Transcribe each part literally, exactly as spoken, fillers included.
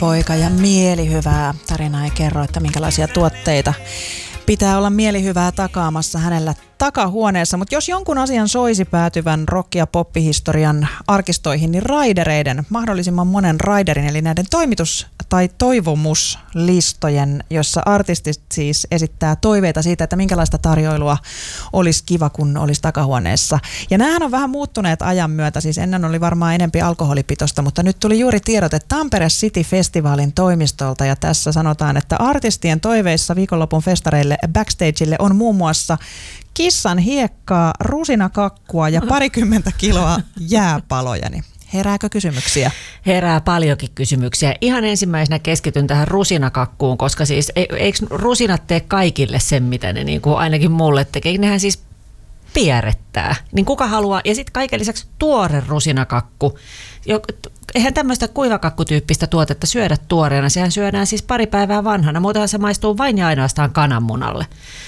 poika ja mielihyvää. Tarina ei kerro, että minkälaisia tuotteita pitää olla mielihyvää takaamassa hänellä takahuoneessa, mutta jos jonkun asian soisi päätyvän rock- ja poppihistorian arkistoihin, niin raidereiden, mahdollisimman monen raiderin, eli näiden toimitus- tai toivomuslistojen, jossa artistit siis esittää toiveita siitä, että minkälaista tarjoilua olisi kiva, kun olisi takahuoneessa. Ja näähän on vähän muuttuneet ajan myötä, siis ennen oli varmaan enempi alkoholipitosta, mutta nyt tuli juuri tiedot, että Tampere City-festivaalin toimistolta, ja tässä sanotaan, että artistien toiveissa viikonlopun festareille backstageille on muun muassa kissan hiekkaa, rusinakakkua ja parikymmentä kiloa jääpaloja. Niin herääkö kysymyksiä? Herää paljonkin kysymyksiä. Ihan ensimmäisenä keskityn tähän rusinakakkuun, koska siis eikö rusinat tee kaikille sen, mitä ne niin kuin ainakin mulle tekee? Nehän siis pierrettää. Niin kuka haluaa? Ja sitten kaiken lisäksi tuore rusinakakku. Eihän tämmöistä kuivakakkutyyppistä tuotetta syödä tuoreena. Sehän syödään siis pari päivää vanhana. Muutenhan se maistuu vain ja ainoastaan kananmunalle.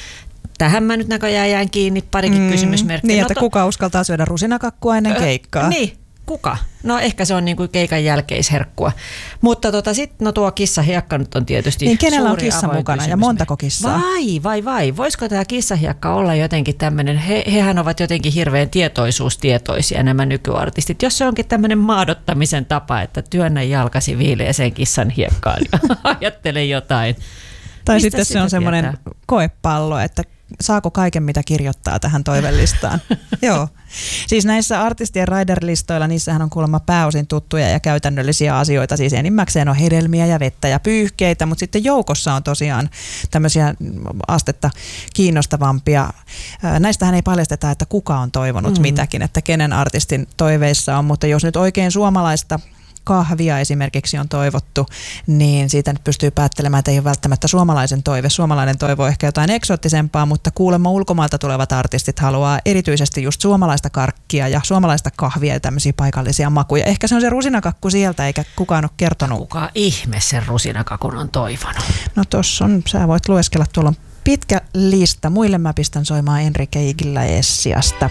Tähän mä nyt näköjään jään kiinni, parikin mm, kysymysmerkkiä. Niin, no että to... kuka uskaltaa syödä rusinakakkua ennen keikkaa? Ö, niin, kuka? No ehkä se on niin kuin keikan jälkeisherkkua. Mutta tota, sitten no tuo kissahiekka nyt on tietysti niin, kenellä on suuri kissa mukana ja montako kissaa? Vai, vai, vai. Voisiko tämä kissahiekka olla jotenkin tämmöinen, he, hehän ovat jotenkin hirveän tietoisuustietoisia nämä nykyartistit. Jos se onkin tämmöinen maadottamisen tapa, että työnnä jalkasi viileeseen kissan hiekkaan ja ajattele jotain. Tai Mistä sitten se on semmoinen koepallo, että saako kaiken, mitä kirjoittaa tähän toivelistaan. Joo. Siis näissä artistien rider-listoilla, niissähän on kuulemma pääosin tuttuja ja käytännöllisiä asioita. Siis enimmäkseen on hedelmiä ja vettä ja pyyhkeitä, mutta sitten joukossa on tosiaan tämmöisiä astetta kiinnostavampia. Näistähän ei paljasteta, että kuka on toivonut mm. mitäkin, että kenen artistin toiveissa on, mutta jos nyt oikein suomalaista kahvia esimerkiksi on toivottu, niin siitä nyt pystyy päättelemään, että ei ole välttämättä suomalaisen toive. Suomalainen toivo ehkä jotain eksoottisempaa, mutta kuulemma ulkomailta tulevat artistit haluaa erityisesti just suomalaista karkkia ja suomalaista kahvia ja tämmöisiä paikallisia makuja. Ehkä se on se rusinakakku sieltä, eikä kukaan ole kertonut. Kuka ihme sen rusinakakun on toivonut? No tossa on, sä voit lueskella, tuolla on pitkä lista. Muille mä pistän soimaan Enrique Iglesiasta.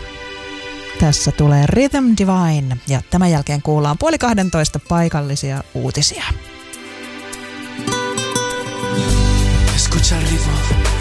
Tässä tulee Rhythm Divine ja tämän jälkeen kuullaan puoli kahdentoista paikallisia uutisia. Escucha el ritmo.